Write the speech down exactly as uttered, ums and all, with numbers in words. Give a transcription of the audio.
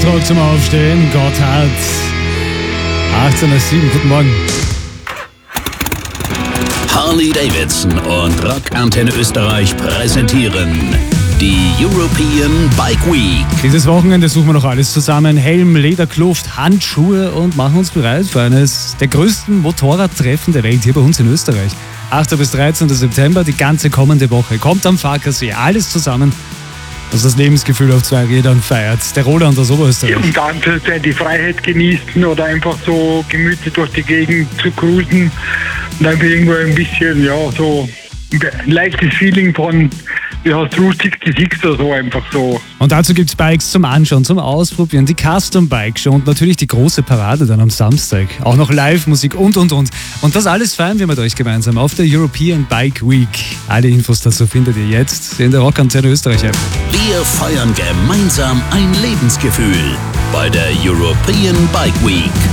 Tag zum Aufstehen. Gott hat achtzehn Uhr sieben. Guten Morgen. Harley Davidson und Rock Antenne Österreich präsentieren die European Bike Week. Dieses Wochenende suchen wir noch alles zusammen. Helm, Lederkluft, Handschuhe und machen uns bereit für eines der größten Motorradtreffen der Welt hier bei uns in Österreich. achter bis dreizehnten September, die ganze kommende Woche. Kommt am Farkasee, alles zusammen, was das Lebensgefühl auf zwei Rädern feiert. Der Roland aus Oberösterreich. Und dann die Freiheit genießen oder einfach so gemütlich durch die Gegend zu cruisen und einfach irgendwo ein bisschen, ja, so ein leichtes Feeling von, wie hast du lustig gesiegt oder so, einfach so. Und dazu gibt es Bikes zum Anschauen, zum Ausprobieren, die Custom Bike Show und natürlich die große Parade dann am Samstag. Auch noch Live-Musik und, und, und. Und das alles feiern wir mit euch gemeinsam auf der European Bike Week. Alle Infos dazu findet ihr jetzt in der Rock Antenne Österreich App. Wir feiern gemeinsam ein Lebensgefühl bei der European Bike Week.